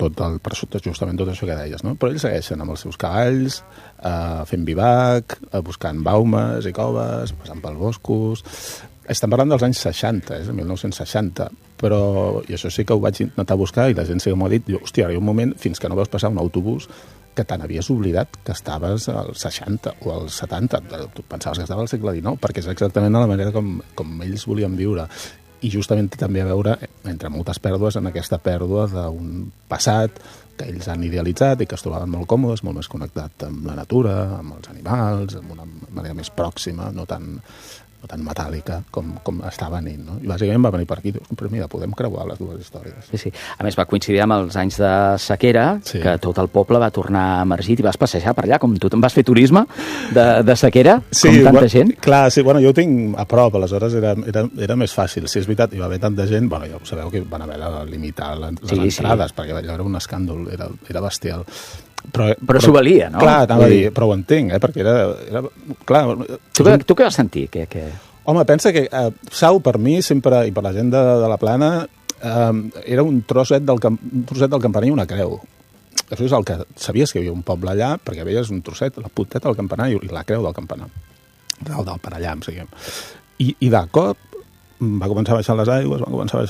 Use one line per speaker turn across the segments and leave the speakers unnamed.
justament tot això que deies, no? Però ells segueixen amb els seus cavalls, fent bivac, buscant baumes i coves, passant pels boscos. Estem parlant dels anys 60, de 1960, però, i això sí que ho vaig intentar buscar, i la gent sí que m'ho ha dit, hòstia, hi ha un moment fins que no veus passar un autobús que te n'havies oblidat que estaves als 60 o als 70. Tu pensaves que estava al segle XIX, perquè és exactament la manera com ells volien viure. I justament també a veure, entre moltes pèrdues, en aquesta pèrdua d'un passat que ells han idealitzat i que es trobaven molt còmodes, molt més connectat amb la natura, amb els animals, amb una manera més pròxima, no tan metàl·lica com estava venint, no? I bàsicament va venir per aquí. Però mira, podem creuar les dues històries.
Sí. A més, va coincidir amb els anys de sequera, que tot el poble va tornar emergit i vas passejar per allà, com tu vas fer turisme de sequera, com tanta gent.
Clar, sí, bueno, jo ho tinc a prop, aleshores era més fàcil. Si és veritat, hi va haver tanta gent, bueno, ja ho sabeu que van haver de limitar les entrades, perquè allò era un escàndol, era bestial.
Però s'ho valia, no?
Clar, anava a dir, però ho entenc, perquè era clar...
Tu què vas sentir?
Home, pensa que Sau, per mi, sempre, i per la gent de la Plana, era un trosset del campanar i una creu. Això és el que... Sabies que hi havia un poble allà, perquè veies un trosset, la punteta del campanar i la creu del campanar. Del parallam, diguem. I de cop va començar a baixar les aigües,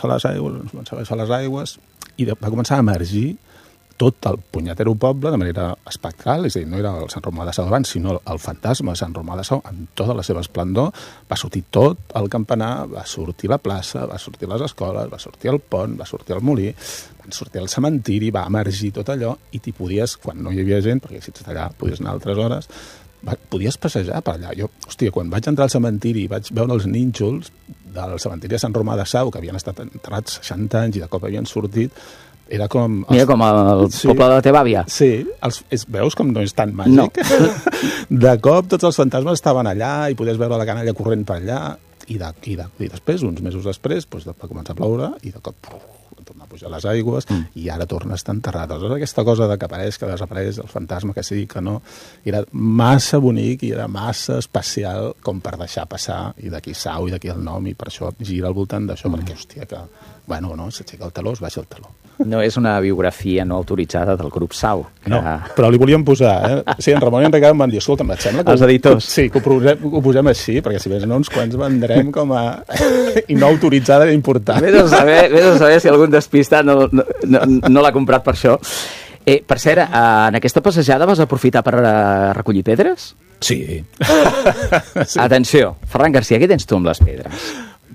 i va començar a emergir tot el punyetero poble de manera espectral, és a dir, no era el Sant Romà de Sau abans, sinó el fantasma de Sant Romà de Sau en tota la seva esplendor. Va sortir tot el campanar, va sortir la plaça, va sortir les escoles, va sortir el pont, va sortir el molí, van sortir el cementiri, va emergir tot allò, i t'hi podies, quan no hi havia gent, perquè si ets allà podies anar altres hores, podies passejar per allà. Jo, hòstia, quan vaig entrar al cementiri i vaig veure els nínxols del cementiri de Sant Romà de Sau, que havien estat enterrats 60 anys i de cop havien sortit, era com...
Mira, com el poble de la teva àvia.
Sí, veus com no és tan màgic? No. De cop tots els fantasmes estaven allà i podies veure la canalla corrent per allà, i després, uns mesos després, va començar a ploure i de cop tornar a pujar les aigües i ara torna a estar enterrat. Aleshores, aquesta cosa de que apareix, que desapareix, el fantasma que sí, que no, era massa bonic i era massa especial com per deixar passar, i d'aquí Sau i d'aquí el nom, i per això gira al voltant d'això, perquè, hòstia, que... Bueno, no, s'aixeca el taló, es baixa el taló.
No és una biografia no autoritzada del grup Sau.
No, però li volíem posar, Sí, en Ramon i en Ricard em van dir, escolta'm, et sembla que...
Els editors.
Sí, que ho posem així, perquè si més no, uns quants vendrem com a... i no autoritzada i important.
Vés a saber si algun despistat no l'ha comprat per això. Per cert, en aquesta passejada vas aprofitar per recollir pedres?
Sí.
Atenció, Ferran Garcia, què tens tu amb les pedres?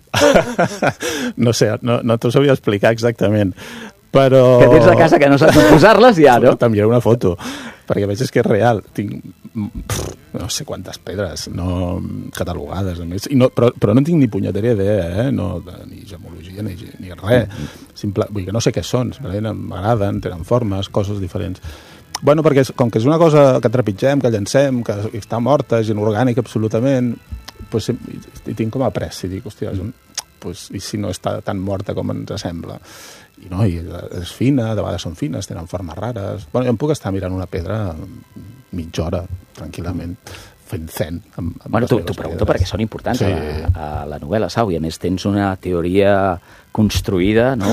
No sé, no t'ho sabia explicar exactament, però...
Que tens a casa que no saps posar-les ja, no?
T'enviaré una foto, perquè veig que és real. Tinc no sé quantes pedres no catalogades, a més. Però no tinc ni punyetera idea, ni gemologia, ni res. Vull dir que no sé què són, m'agraden, tenen formes, coses diferents. Bueno, perquè com que és una cosa que trepitgem, que llancem, que està morta, és inorgànica absolutament, doncs hi tinc com a pres, i dic, hòstia, i si no està tan morta com ens sembla? I no, i és fina, de vegades són fines, tenen formes rares... Bueno, jo em puc estar mirant una pedra mitja hora, tranquil·lament, fent zen.
Bueno, t'ho pregunto perquè són importants a la novel·la, Sau, i a més tens una teoria construïda, no?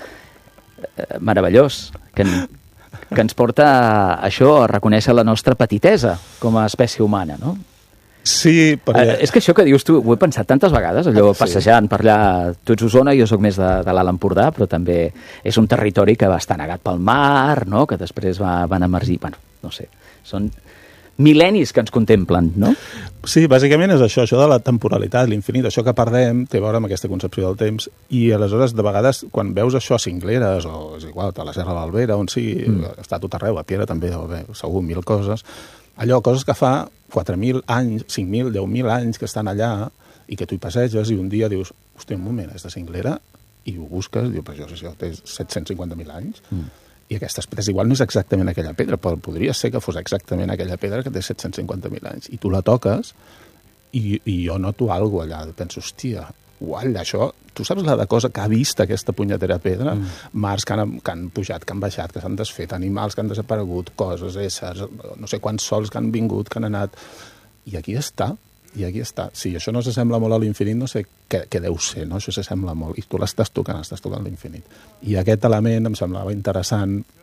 Meravellós, que ens porta això a reconèixer la nostra petitesa com a espècie humana, no?
Sí, perquè...
És que això que dius tu, ho he pensat tantes vegades, allò passejant per allà, tu ets Osona, jo sóc més de l'Alt Empordà, però també és un territori que va estar negat pel mar, no? Que després van emergir, bueno, no sé, són mil·lennis que ens contemplen, no?
Sí, bàsicament és això de la temporalitat, l'infinit, això que perdem té a veure amb aquesta concepció del temps, i aleshores, de vegades, quan veus això a Cingleres, o és igual, a la Serra de l'Albera, on sí, està tot arreu, a Piera també, segur, 1000 coses, coses que fa 4.000 anys, 5.000, 10.000 anys que estan allà i que tu hi passeges i un dia dius, hòstia, un moment, és de Cinglera, i ho busques, dius, però això té 750.000 anys, i aquestes pedres igual no és exactament aquella pedra, però podria ser que fos exactament aquella pedra que té 750.000 anys, i tu la toques i jo noto alguna cosa allà, penso, hòstia, ualla, això, tu saps la de cosa que ha vist aquesta punyetera pedra? Mars que han pujat, que han baixat, que s'han desfet, animals que han desaparegut, coses, éssers, no sé quants sols que han vingut, que han anat... I aquí està. Si això no s'assembla molt a l'infinit, no sé què deu ser, no? Això s'assembla molt. I tu l'estàs tocant l'infinit. I aquest element em semblava interessant